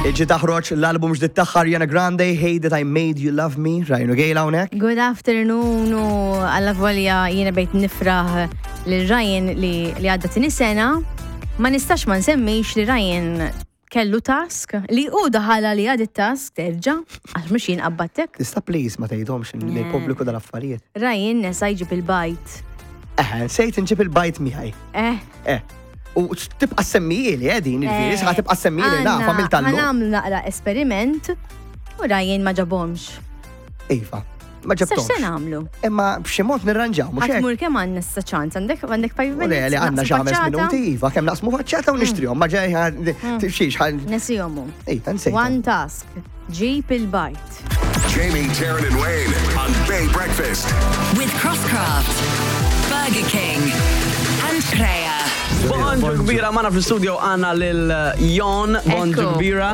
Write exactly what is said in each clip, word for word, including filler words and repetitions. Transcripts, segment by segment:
Iġi taħroġ l-album ġdid tagħha Ariana Grande, Hey That I Made You Love Me, rajnu gejla hawnhekk. Good afternoon u alla volja jiena bejt nifraħ lil Ryan li li għadda tini sena, ma nistax ma nsemmix li Ryan kellu task li u daħala li għad it-task terġa' għax mhux jien qabbattek. Tista' please ma tgħidhomx lill-pubbliku dal-affarijiet. Ryan nesa jġib il-bajt. Eh, sejt inġib il-bajt miegħi. Eh. Eh. U tibqa' semmijili qegħdin il-virus, ħa tibqa' semmijili nafa mill-tallu. Għanamlu naqra esperiment u Ryan ma ġabhomx. Iva, ma ġabtomx. Se nagħmlu? Imma b'xi mod nirranġaw, mhux hekk. Għatmur kemm għandna issa ċans, għandek għandek five U minutes. li għandna xi ħames minuti, iva, kemm naqsmu faċċata u nixtrihom, ma ġej xiex ħal. Nesihomhom. Ejta, nsejthom. One task. Ġib il-bajt. Jamie, Taryn and Wayne on Bay Breakfast. With Crosscraft, Burger King and Crea. Bonġu kbira, mana fil-studio għanna lil-Jon, bonġu kbira.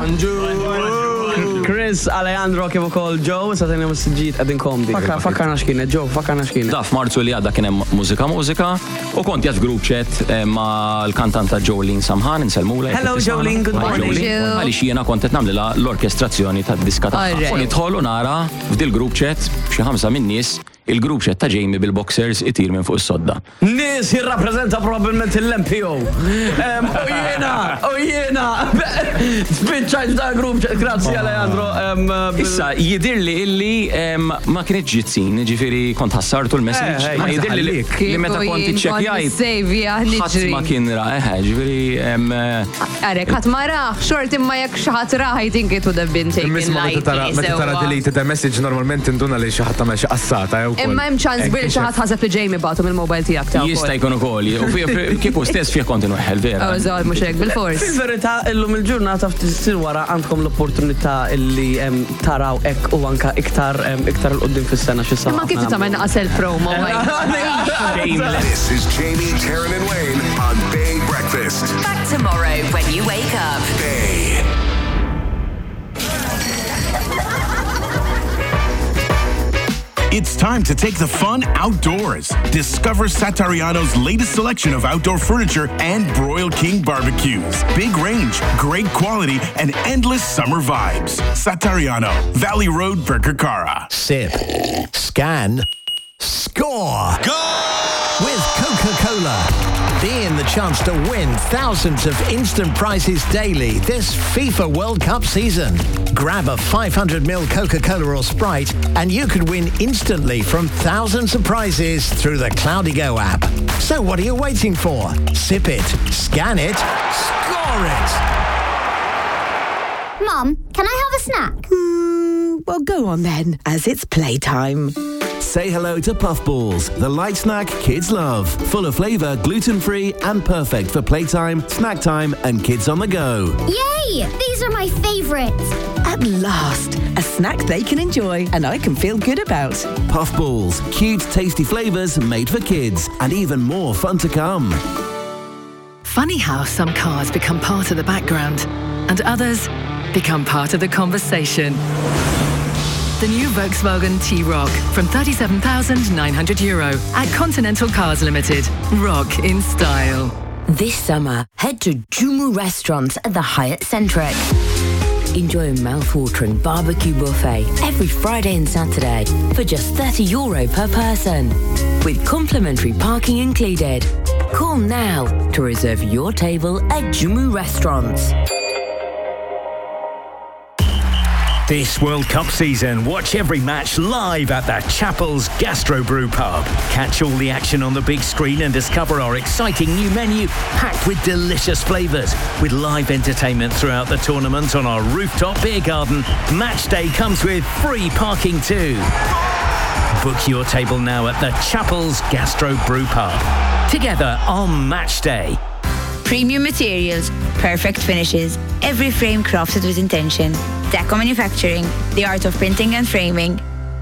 Chris, Alejandro, kif ukoll Joe, sa' tenja s-sġit għedin komdi. Fakkarna xkienet, Joe, fakkarna xkienet. Da, f'Marzu li għadda kienem mużika mużika u kont jgħat group chat ma l-kantanta Jolene Samhan, inselmula. Hello Jolene, good morning. Għalli xiena kontet namlila l-orkestrazzjoni ta' diska ta' u nidħol u nara f'dil group chat b'xi ħamsa min nies il-group chat ta' Jamie bil-boxers itir minn fuq is-sodda. Nis jirrappreżenta probabbilment l-M P O. U jiena, u jiena. Spiċċajt da' group chat, grazzi Alejandro. Issa, jidir li illi ma kienet ġizzin, ġifiri kont ħassartu l-message. Ma jidir li li meta kont iċċekjajt. Ħadd ma kien ra, eħe, ġifiri. Arek, ħadd ma raħ, xort imma jekk xi ħadd raħ, I think it would have been taken lightly. Meta tara deleted message normalment induna li xi ħadd tagħmel xi qassata jew. Imma hemm ċans bil xi ħadd ħaseb li Jamie bagħtu mill-mobile tiegħek ta' Jista' jkun ukoll. Kieku stess fih kont inweħħel vera. Oh, żgħar mhux hekk bil-fors. Fil-verità illum il-ġurnata f'tisir wara għandkom l-opportunità illi taraw hekk u anke iktar iktar il qudiem fis-sena xi saħħa. Ma kif tagħmel naqa' self-promo. This is Jamie, Taryn and Wayne on Bay Breakfast. Back tomorrow when you wake up. Bay. It's time to take the fun outdoors. Discover Satariano's latest selection of outdoor furniture and Broil King barbecues. Big range, great quality, and endless summer vibes. Satariano, Valley Road, Birkirkara. Sip, scan, score. Go! With Coca-Cola. Be in the chance to win thousands of instant prizes daily this FIFA World Cup season. Grab a five hundred milliliter Coca-Cola or Sprite and you could win instantly from thousands of prizes through the Cloudigo app. So what are you waiting for? Sip it, scan it, score it! Mum, can I have a snack? Mm, well, go on then, as it's playtime. Say hello to Puffballs, the light snack kids love. Full of flavour, gluten-free and perfect for playtime, snack time and kids on the go. Yay! These are my favourites. At last, a snack they can enjoy and I can feel good about. Puffballs, cute, tasty flavours made for kids and even more fun to come. Funny how some cars become part of the background and others become part of the conversation. The new Volkswagen T-Roc from thirty-seven thousand nine hundred euro at Continental Cars Limited. Rock in style. This summer, head to Jumu Restaurants at the Hyatt Centric. Enjoy a mouth-watering barbecue buffet every Friday and Saturday for just thirty euro per person, with complimentary parking included. Call now to reserve your table at Jumu Restaurants. This World Cup season, watch every match live at the Chapels Gastro Brew Pub. Catch all the action on the big screen and discover our exciting new menu packed with delicious flavours. With live entertainment throughout the tournament on our rooftop beer garden, match day comes with free parking too. Book your table now at the Chapels Gastro Brew Pub. Together on match day. Premium materials, perfect finishes, every frame crafted with intention. Deco Manufacturing, the art of printing and framing.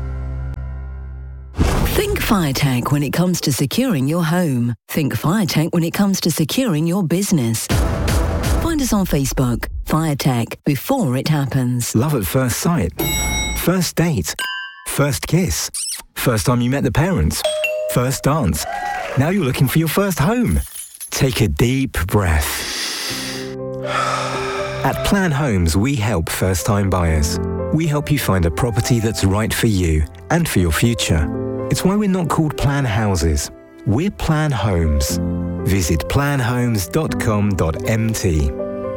Think FireTech when it comes to securing your home. Think FireTech when it comes to securing your business. Find us on Facebook. FireTech, before it happens. Love at first sight. First date. First kiss. First time you met the parents. First dance. Now you're looking for your first home. Take a deep breath. At Plan Homes, we help first-time buyers. We help you find a property that's right for you and for your future. It's why we're not called Plan Houses. We're Plan Homes. Visit plan homes dot com dot m t.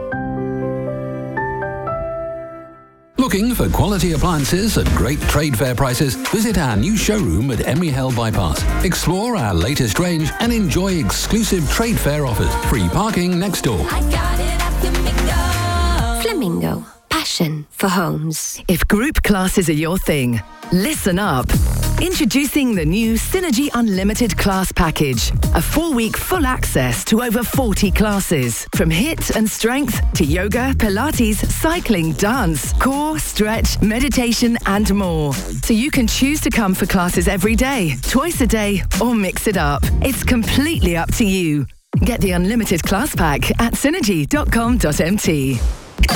Looking for quality appliances at great trade fair prices? Visit our new showroom at Emery Hill Bypass. Explore our latest range and enjoy exclusive trade fair offers. Free parking next door. Flamingo. Passion for homes. If group classes are your thing, listen up. Introducing the new Synergy Unlimited Class Package. A four-week full access to over forty classes. From HIIT and strength to yoga, Pilates, cycling, dance, core, stretch, meditation and more. So you can choose to come for classes every day, twice a day or mix it up. It's completely up to you. Get the Unlimited Class Pack at synergy dot com dot m t.